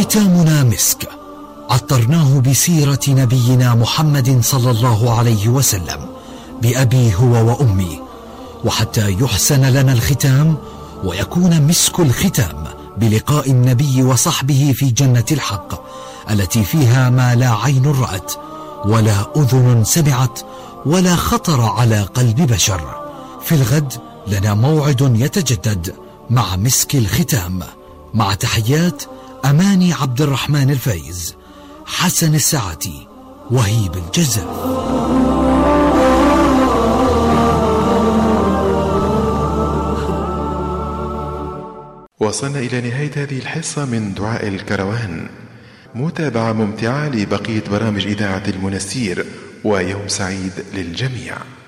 ختامنا مسك، عطرناه بسيرة نبينا محمد صلى الله عليه وسلم بأبي هو وأمي، وحتى يحسن لنا الختام ويكون مسك الختام بلقاء النبي وصحبه في جنة الحق التي فيها ما لا عين رأت ولا أذن سمعت ولا خطر على قلب بشر. في الغد لنا موعد يتجدد مع مسك الختام، مع تحيات أماني عبد الرحمن الفايز، حسن الساعتي، وهيب الجزائر. وصلنا إلى نهاية هذه الحصة من دعاء الكروان. متابعة ممتعة لبقية برامج إذاعة المنستير، ويوم سعيد للجميع.